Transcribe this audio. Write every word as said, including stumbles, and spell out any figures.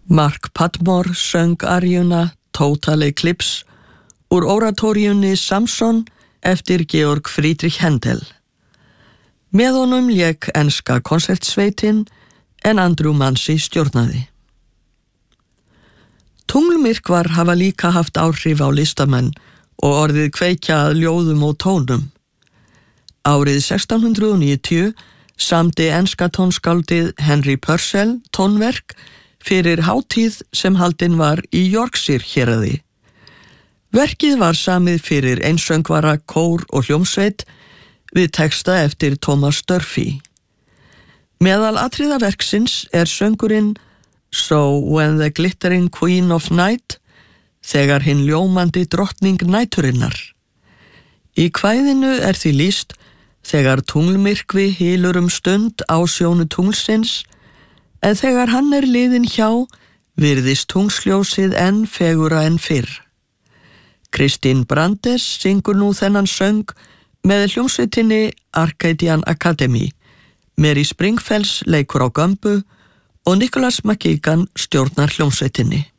Mark Padmore söng aríuna Total Eclipse úr oratóríunni Samson eftir Georg Friedrich Händel. Með honum lék enska konsertsveitin en Andrew Mansi stjórnaði. Tunglmyrkvar hafa líka haft áhrif á listamenn og orðið kveikja að ljóðum og tónum. Árið sextán hundrað níutíu samdi enska tónskáldið Henry Purcell tónverk fyrir hátíð sem haldin var í Yorkshire héraði. Verkið var samið fyrir einsöngvara, kór og hljómsveit við texta eftir Thomas Durfee. Meðal atriða verksins er söngurinn So when the glittering queen of night, þegar hinn ljómandi drottning næturinnar. Í kvæðinu er því lýst þegar tunglmyrkvi hylur um stund á sjónu tunglsins, en þegar hann er liðinn hjá, virðist tungsljósið enn fegura en fyrr. Kristín Brandes syngur nú þennan söng með hljómsveitinni Arcadian Academy, Mary Springfells leikur á gömbu og Nicholas McGeegan stjórnar hljómsveitinni.